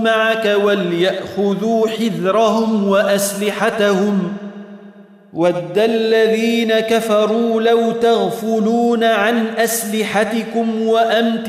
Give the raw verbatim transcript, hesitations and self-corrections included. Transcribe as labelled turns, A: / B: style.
A: معك وليأخذوا حذرهم وأسلحتهم ود الذين كفروا لو تغفلون عن أسلحتكم وأمتعتكم